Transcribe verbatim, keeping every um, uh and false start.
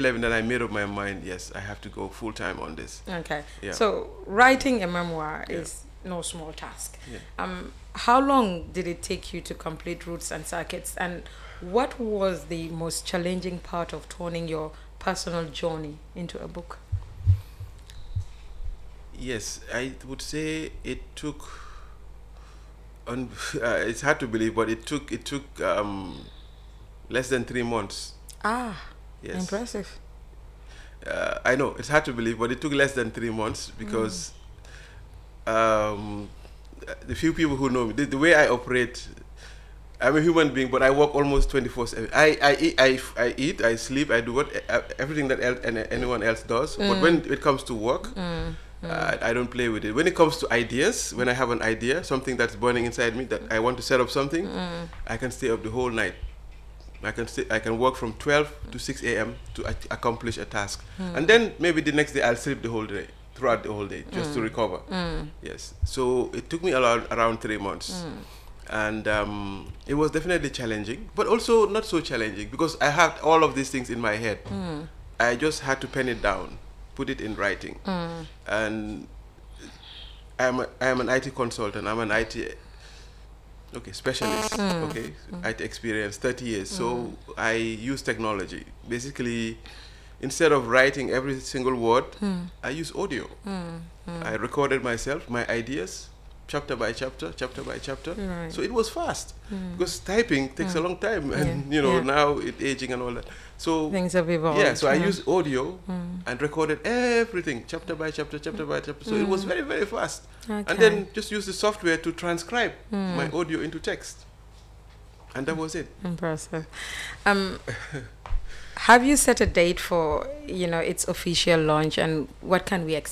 eleven that I made up my mind, yes, I have to go full-time on this. Okay. Yeah. So writing a memoir Yeah. is no small task. Yeah. Um, how long did it take you to complete Roots and Circuits? And what was the most challenging part of turning your personal journey into a book? Yes, I would say it took. Un- uh, it's hard to believe, but it took it took um, less than three months. Ah, Yes. impressive. Uh, I know it's hard to believe, but it took less than three months because um, the few people who know me, the, the way I operate, I'm a human being, but I work almost twenty-four seven. I, I, eat, I, I eat, I sleep, I do what uh, everything that el- and anyone else does. But when it comes to work, uh, I don't play with it. When it comes to ideas, when I have an idea, something that's burning inside me that I want to set up something, I can stay up the whole night. I can stay, I can work from twelve to six a m to a- accomplish a task, and then maybe the next day I'll sleep the whole day, throughout the whole day, just to recover. Yes. So it took me around around three months, and um, it was definitely challenging, but also not so challenging because I had all of these things in my head. I just had to pen it down, put it in writing, and I'm a, I'm an I T consultant. I'm an I T okay specialist. Okay, I T experience thirty years. So I use technology. Basically, instead of writing every single word, I use audio. I recorded myself, my ideas, chapter by chapter, chapter by chapter. Right. So it was fast because typing takes a long time, and Yeah, you know yeah. now it aging and all that. So Things have evolved. yeah, so I yeah. used audio and recorded everything, chapter by chapter, chapter by chapter. So it was very, very fast. Okay. And then just use the software to transcribe my audio into text. And that was it. Impressive. Um, have you set a date for, you know, its official launch, and what can we expect?